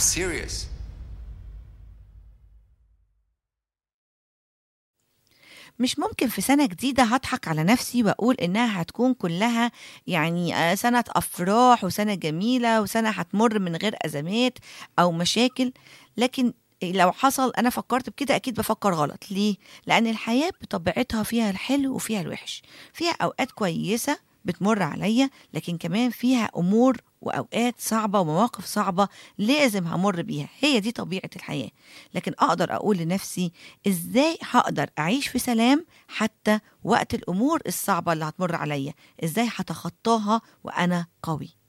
serious. مش ممكن في سنة جديدة هضحك على نفسي وأقول إنها هتكون كلها سنة أفراح وسنة جميلة وسنة هتمر من غير أزمات أو مشاكل. لكن لو حصل أنا فكرت بكده أكيد بفكر غلط. ليه؟ لأن الحياة بطبيعتها فيها الحلو وفيها الوحش، فيها أوقات كويسة بتمر عليا، لكن كمان فيها أمور وأوقات صعبة ومواقف صعبة لازم همر بيها. هي دي طبيعة الحياة. لكن أقدر أقول لنفسي إزاي هقدر أعيش في سلام حتى وقت الأمور الصعبة اللي هتمر عليا، إزاي هتخطاها وأنا قوي.